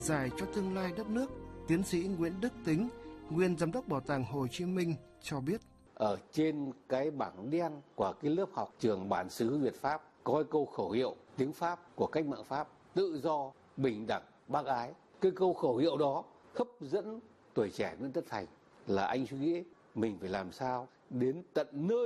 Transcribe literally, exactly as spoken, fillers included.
Giải cho tương lai đất nước, tiến sĩ Nguyễn Đức Tính, nguyên giám đốc Bảo tàng Hồ Chí Minh cho biết. Ở trên cái bảng đen của cái lớp học trường bản xứ Việt Pháp có câu khẩu hiệu tiếng Pháp của cách mạng Pháp: tự do, bình đẳng, bác ái. Cái câu khẩu hiệu đó hấp dẫn tuổi trẻ Nguyễn Tất Thành, là anh suy nghĩ mình phải làm sao đến tận nơi